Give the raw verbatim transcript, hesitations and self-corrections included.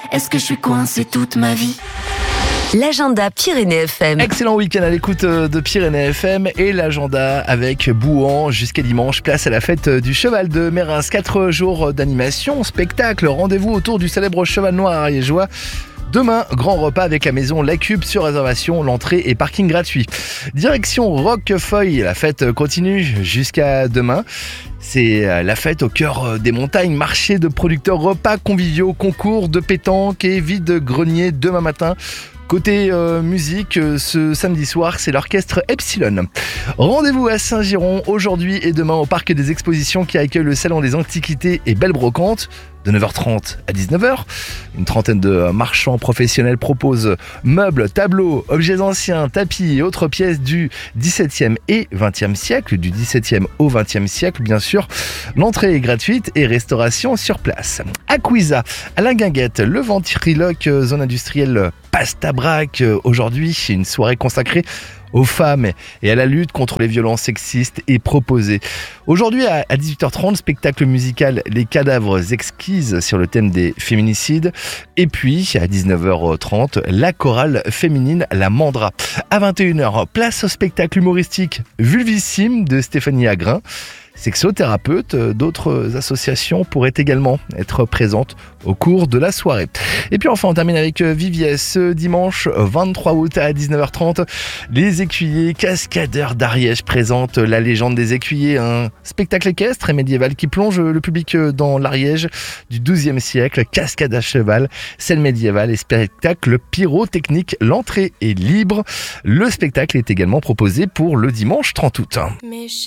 Est-ce que je suis coincée toute ma vie? L'agenda Pyrénées F M. Excellent week-end à l'écoute de Pyrénées F M et l'agenda avec Bouan jusqu'à dimanche. Place à la fête du cheval de Mérins. Quatre jours d'animation, spectacle, rendez-vous autour du célèbre cheval noir ariégeois. Demain, grand repas avec la maison La Cube sur réservation, l'entrée et parking gratuit. Direction Roquefeuille, la fête continue jusqu'à demain. C'est la fête au cœur des montagnes, marché de producteurs, repas conviviaux, concours de pétanque et vide-grenier demain matin. Côté euh, musique, euh, ce samedi soir, c'est l'orchestre Epsilon. Rendez-vous à Saint-Giron aujourd'hui et demain au parc des expositions qui accueille le salon des antiquités et belles brocantes. De neuf heures trente à dix-neuf heures, une trentaine de marchands professionnels proposent meubles, tableaux, objets anciens, tapis et autres pièces du dix-septième et vingtième siècle, du dix-septième au vingtième siècle bien sûr. L'entrée est gratuite et restauration sur place. Aquisa, à la Guinguette, le ventriloque zone industrielle Pasta Brac. Aujourd'hui, une soirée consacrée aux femmes et à la lutte contre les violences sexistes est proposée. Aujourd'hui à dix-huit heures trente, spectacle musical Les Cadavres Exquises sur le thème des féminicides. Et puis à dix-neuf heures trente, la chorale féminine La Mandra. À vingt et une heures, place au spectacle humoristique Vulvissime de Stéphanie Agrin. Sexothérapeute, d'autres associations pourraient également être présentes au cours de la soirée. Et puis enfin, on termine avec Viviès. Ce dimanche vingt-trois août à dix-neuf heures trente, les écuyers cascadeurs d'Ariège présentent La Légende des écuyers, un spectacle équestre et médiéval qui plonge le public dans l'Ariège du douzième siècle. Cascade à cheval, scène médiévale et spectacle pyrotechnique. L'entrée est libre. Le spectacle est également proposé pour le dimanche trente août. Mes